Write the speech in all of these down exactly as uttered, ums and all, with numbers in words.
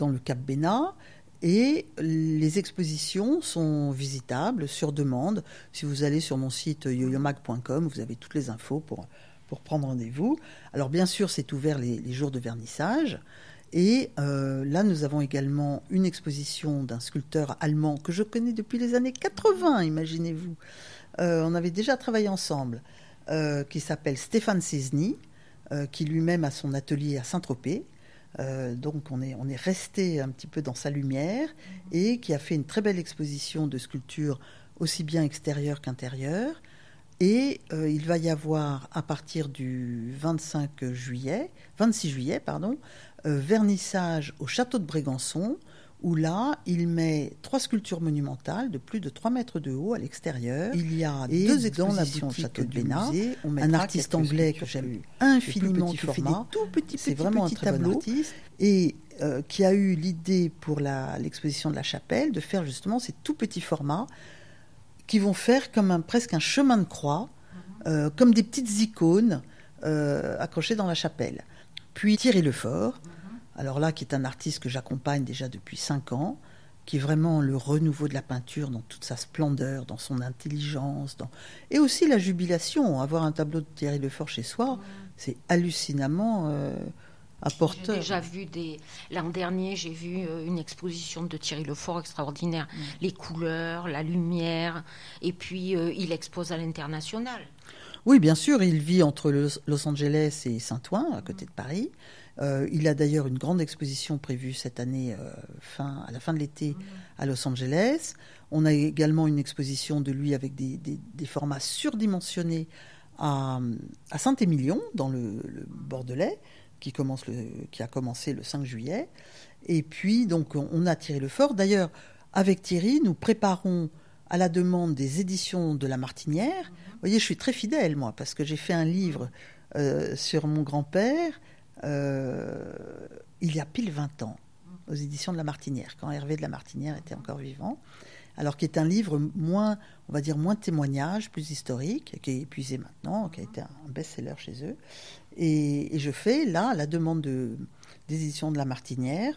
dans le Cap Bénat. Et les expositions sont visitables sur demande. Si vous allez sur mon site yoyomag point com, vous avez toutes les infos pour, pour prendre rendez-vous. Alors bien sûr, c'est ouvert les, les jours de vernissage. Et euh, là, nous avons également une exposition d'un sculpteur allemand que je connais depuis les années quatre-vingts, imaginez-vous. Euh, on avait déjà travaillé ensemble, euh, qui s'appelle Stéphane Cesny, euh, qui lui-même a son atelier à Saint-Tropez. Euh, donc on est, on est resté un petit peu dans sa lumière et qui a fait une très belle exposition de sculptures aussi bien extérieures qu'intérieures. Et euh, il va y avoir à partir du vingt-cinq juillet, vingt-six juillet, pardon, euh, vernissage au château de Brégançon, où là, il met trois sculptures monumentales de plus de trois mètres de haut à l'extérieur. Il y a et deux expositions au château de Bénat. Un artiste anglais que j'aime infiniment, qui fait des tout petits, c'est petits, vraiment petits un très tableau, bon artiste, et euh, qui a eu l'idée pour la, l'exposition de la chapelle de faire justement ces tout petits formats qui vont faire comme un, presque un chemin de croix, euh, comme des petites icônes euh, accrochées dans la chapelle. Puis Thierry Lefort, alors là, qui est un artiste que j'accompagne déjà depuis cinq ans, qui est vraiment le renouveau de la peinture dans toute sa splendeur, dans son intelligence, dans... et aussi la jubilation. Avoir un tableau de Thierry Lefort chez soi, c'est hallucinamment euh, apporteur. J'ai déjà vu des... L'an dernier, j'ai vu une exposition de Thierry Lefort extraordinaire. Mmh. Les couleurs, la lumière, et puis euh, il expose à l'international. Oui, bien sûr, il vit entre Los Angeles et Saint-Ouen, à côté de Paris. Euh, il a d'ailleurs une grande exposition prévue cette année, euh, fin, à la fin de l'été, à Los Angeles. On a également une exposition de lui avec des, des, des formats surdimensionnés à, à Saint-Émilion, dans le, le Bordelais, qui, commence le, qui a commencé le cinq juillet. Et puis, donc, on a Thierry Lefort. D'ailleurs, avec Thierry, nous préparons à la demande des éditions de La Martinière. Vous voyez, je suis très fidèle, moi, parce que j'ai fait un livre euh, sur mon grand-père euh, il y a pile vingt ans, aux éditions de La Martinière, quand Hervé de La Martinière était encore vivant. Alors, qui est un livre moins, on va dire, moins de témoignages, plus historique, qui est épuisé maintenant, qui a été un best-seller chez eux. Et, et je fais, là, à la demande de, des éditions de La Martinière,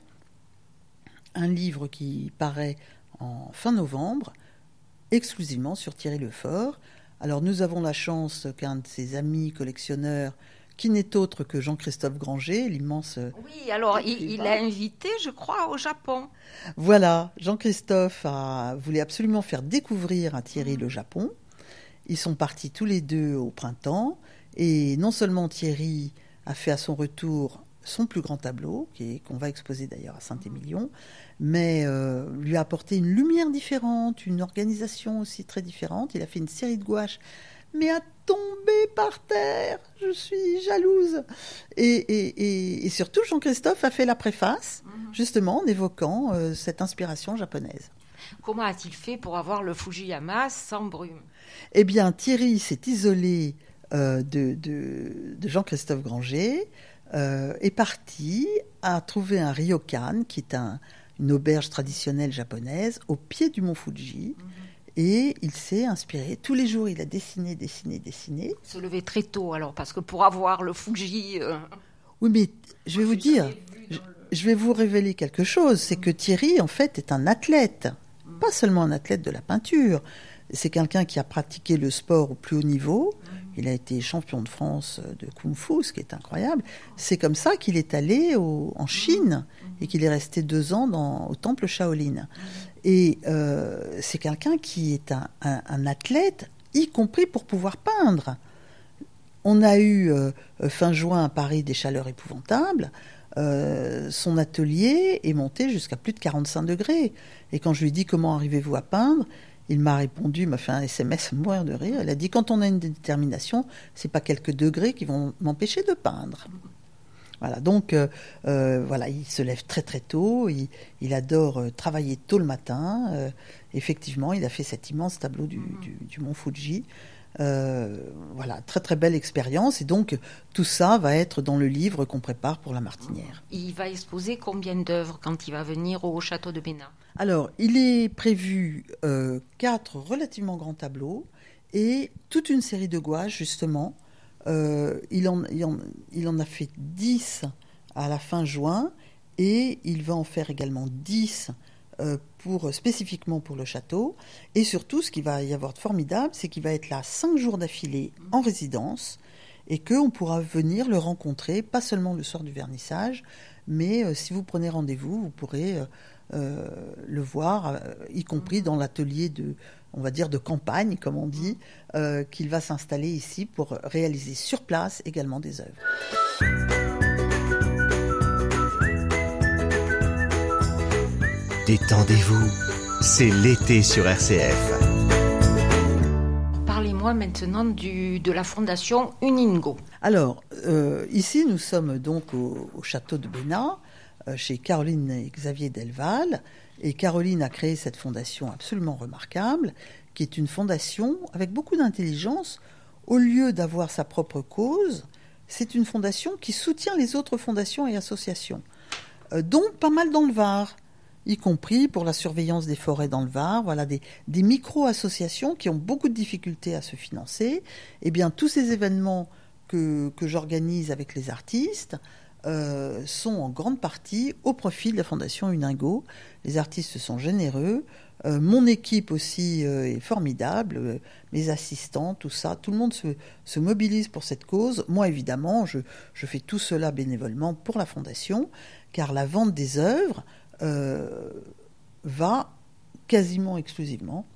un livre qui paraît en fin novembre, exclusivement sur Thierry Lefort. Alors, nous avons la chance qu'un de ses amis collectionneurs, qui n'est autre que Jean-Christophe Granger, l'immense... Oui, alors il, il a invité, je crois, au Japon. Voilà, Jean-Christophe a, voulait absolument faire découvrir à Thierry mmh. le Japon. Ils sont partis tous les deux au printemps, et non seulement Thierry a fait à son retour son plus grand tableau, qui est, qu'on va exposer d'ailleurs à Saint-Émilion, mais euh, lui a apporté une lumière différente, une organisation aussi très différente. Il a fait une série de gouaches, mais à tomber par terre, je suis jalouse. Et, et, et, et surtout, Jean-Christophe a fait la préface, mmh. justement, en évoquant euh, cette inspiration japonaise. Comment a-t-il fait pour avoir le Fujiyama sans brume ? Eh bien, Thierry s'est isolé euh, de, de, de Jean-Christophe Granger, euh, est parti, a trouvé un ryokan, qui est un, une auberge traditionnelle japonaise, au pied du mont Fuji. Mmh. Et il s'est inspiré. Tous les jours, il a dessiné, dessiné, dessiné. Il se levait très tôt, alors, parce que pour avoir le Fuji... Euh... Oui, mais je vais vous dire, je, je vais vous révéler quelque chose. C'est que Thierry, en fait, est un athlète. Pas seulement un athlète de la peinture. C'est quelqu'un qui a pratiqué le sport au plus haut niveau. Il a été champion de France de Kung-Fu, ce qui est incroyable. C'est comme ça qu'il est allé au, en Chine et qu'il est resté deux ans dans, au temple Shaolin. Et euh, c'est quelqu'un qui est un, un, un athlète, y compris pour pouvoir peindre. On a eu, euh, fin juin à Paris, des chaleurs épouvantables. Euh, son atelier est monté jusqu'à plus de quarante-cinq degrés. Et quand je lui ai dit « Comment arrivez-vous à peindre ?», il m'a répondu, il m'a fait un S M S à mourir de rire. Il a dit « Quand on a une détermination, c'est pas quelques degrés qui vont m'empêcher de peindre. » Voilà, donc euh, euh, voilà, il se lève très très tôt, il, il adore euh, travailler tôt le matin. Euh, effectivement, il a fait cet immense tableau du, du, du mont Fuji. Euh, voilà, très très belle expérience. Et donc, tout ça va être dans le livre qu'on prépare pour La Martinière. Il va exposer combien d'œuvres quand il va venir au château de Bénat ? Alors, il est prévu euh, quatre relativement grands tableaux et toute une série de gouaches, justement. Euh, il, en, il, en, il en a fait dix à la fin juin et il va en faire également dix euh, pour, spécifiquement pour le château. Et surtout, ce qu'il va y avoir de formidable, c'est qu'il va être là cinq jours d'affilée en résidence et qu'on pourra venir le rencontrer, pas seulement le soir du vernissage, mais euh, si vous prenez rendez-vous, vous pourrez euh, euh, le voir, euh, y compris dans l'atelier de, on va dire, de campagne, comme on dit, euh, qu'il va s'installer ici pour réaliser sur place également des œuvres. Détendez-vous, c'est l'été sur R C F. Parlez-moi maintenant du, de la fondation Uningo. Alors, euh, ici, nous sommes donc au, au château de Bénat, euh, chez Caroline et Xavier Delval. Et Caroline a créé cette fondation absolument remarquable, qui est une fondation avec beaucoup d'intelligence. Au lieu d'avoir sa propre cause, c'est une fondation qui soutient les autres fondations et associations, euh, dont pas mal dans le Var, y compris pour la surveillance des forêts dans le Var, voilà, des, des micro-associations qui ont beaucoup de difficultés à se financer. Eh bien, tous ces événements que, que j'organise avec les artistes euh, sont en grande partie au profit de la Fondation Uningo. Les artistes sont généreux. Euh, mon équipe aussi euh, est formidable. Euh, mes assistants, tout ça, tout le monde se, se mobilise pour cette cause. Moi, évidemment, je, je fais tout cela bénévolement pour la Fondation, car la vente des œuvres Euh, va quasiment exclusivement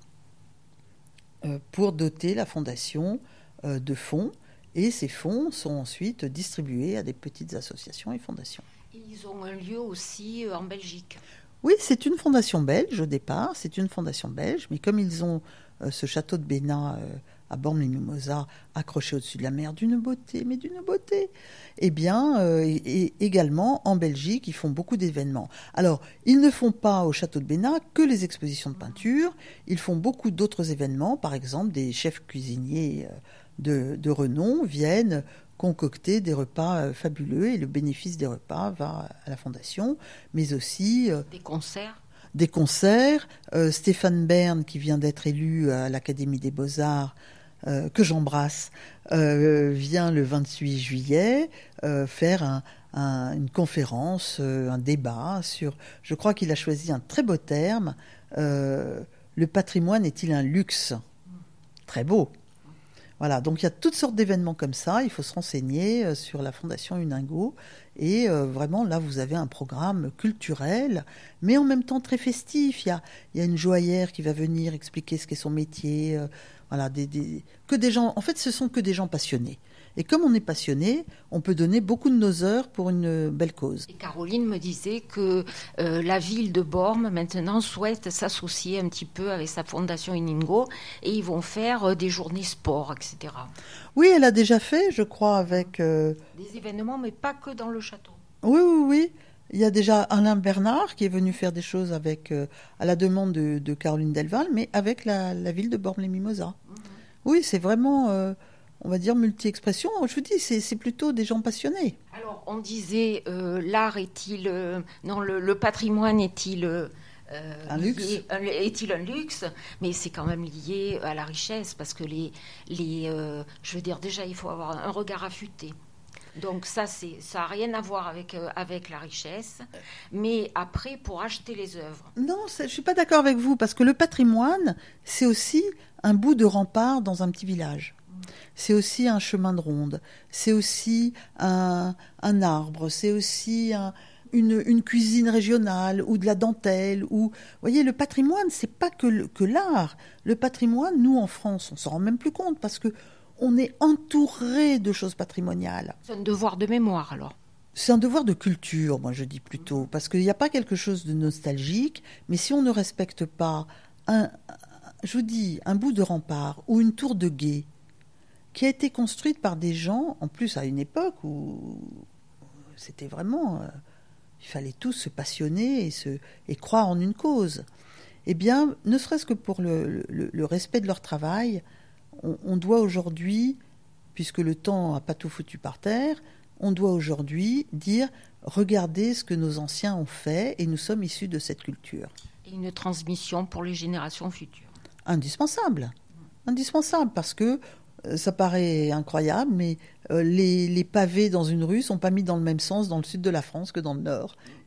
euh, pour doter la fondation euh, de fonds, et ces fonds sont ensuite distribués à des petites associations et fondations. Et ils ont un lieu aussi en Belgique. Oui, c'est une fondation belge au départ, c'est une fondation belge, mais comme ils ont euh, ce château de Bénat euh, à Bormes-les-Mimosas, accroché au-dessus de la mer, d'une beauté, mais d'une beauté. Eh bien, euh, et, et également en Belgique, ils font beaucoup d'événements. Alors, ils ne font pas au château de Bénat que les expositions de peinture, ils font beaucoup d'autres événements. Par exemple, des chefs cuisiniers de, de renom viennent concocter des repas fabuleux, et le bénéfice des repas va à la fondation, mais aussi euh, des concerts. Des concerts. Euh, Stéphane Bern, qui vient d'être élu à l'Académie des Beaux-Arts, euh, que j'embrasse, euh, vient le vingt-huit juillet euh, faire un, un, une conférence, euh, un débat sur... Je crois qu'il a choisi un très beau terme. Euh, le patrimoine est-il un luxe ? Très beau. Voilà, donc il y a toutes sortes d'événements comme ça. Il faut se renseigner euh, sur la Fondation Uningo. Et euh, vraiment, là, vous avez un programme culturel, mais en même temps très festif. Il y a, il y a une joaillère qui va venir expliquer ce qu'est son métier. Euh, voilà, des, des, que des gens. En fait, ce sont que des gens passionnés. Et comme on est passionné, on peut donner beaucoup de nos heures pour une belle cause. Et Caroline me disait que euh, la ville de Bormes, maintenant, souhaite s'associer un petit peu avec sa fondation Uningo, et ils vont faire euh, des journées sport, et cetera. Oui, elle a déjà fait, je crois, avec... Euh... Des événements, mais pas que dans le château. Oui, oui, oui. Il y a déjà Alain Bernard qui est venu faire des choses avec, euh, à la demande de, de Caroline Delval, mais avec la, la ville de Bormes-les-Mimosas. Mm-hmm. Oui, c'est vraiment... Euh, on va dire multi-expression. Je vous dis, c'est, c'est plutôt des gens passionnés. Alors, on disait, euh, l'art est-il... Euh, non, le, le patrimoine est-il... Euh, un luxe lié, un, est-il un luxe ? Mais c'est quand même lié à la richesse, parce que les... les euh, je veux dire, déjà, il faut avoir un regard affûté. Donc ça, c'est, ça n'a rien à voir avec, euh, avec la richesse. Mais après, pour acheter les œuvres... Non, je ne suis pas d'accord avec vous, parce que le patrimoine, c'est aussi un bout de rempart dans un petit village. C'est aussi un chemin de ronde, c'est aussi un, un arbre, c'est aussi un, une, une cuisine régionale ou de la dentelle. Ou, vous voyez, le patrimoine, c'est pas que, le, que l'art. Le patrimoine, nous, en France, on s'en rend même plus compte parce que on est entouré de choses patrimoniales. C'est un devoir de mémoire, alors. C'est un devoir de culture, moi je dis plutôt, parce qu'il n'y a pas quelque chose de nostalgique, mais si on ne respecte pas un, je vous dis, un bout de rempart ou une tour de guet, qui a été construite par des gens, en plus à une époque où c'était vraiment... Euh, il fallait tous se passionner et, se, et croire en une cause. Eh bien, ne serait-ce que pour le, le, le respect de leur travail, on, on doit aujourd'hui, puisque le temps n'a pas tout foutu par terre, on doit aujourd'hui dire, regardez ce que nos anciens ont fait et nous sommes issus de cette culture. Et une transmission pour les générations futures. Indispensable. Indispensable, parce que ça paraît incroyable, mais euh, les, les pavés dans une rue ne sont pas mis dans le même sens dans le sud de la France que dans le nord.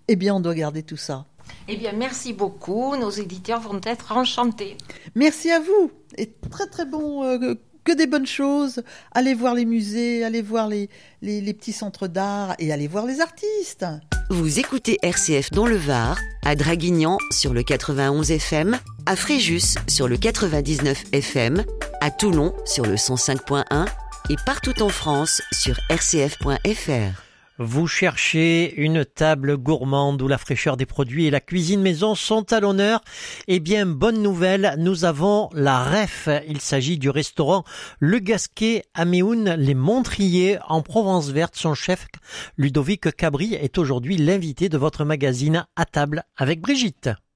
Eh bien, on doit garder tout ça. Eh bien, merci beaucoup. Nos éditeurs vont être enchantés. Merci à vous. Et très, très bon, euh, que des bonnes choses. Allez voir les musées, allez voir les, les, les petits centres d'art et allez voir les artistes. Vous écoutez R C F dans le Var, à Draguignan sur le quatre-vingt-onze F M, à Fréjus sur le quatre-vingt-dix-neuf F M, à Toulon sur le cent cinq point un et partout en France sur r c f point f r. Vous cherchez une table gourmande où la fraîcheur des produits et la cuisine maison sont à l'honneur? Eh bien, bonne nouvelle, nous avons la R E F. Il s'agit du restaurant Le Gasquet à Méhoun, les Montriers, en Provence verte. Son chef, Ludovic Cabri, est aujourd'hui l'invité de votre magazine À table avec Brigitte.